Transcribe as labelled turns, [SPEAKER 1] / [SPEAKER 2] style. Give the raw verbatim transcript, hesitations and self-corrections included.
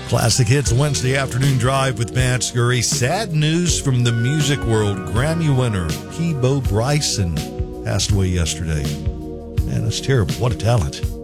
[SPEAKER 1] Classic Hits Wednesday afternoon drive with Matt Scurry. Sad news from the music world. Grammy winner Peabo Bryson passed away yesterday. Man, that's terrible. What a talent.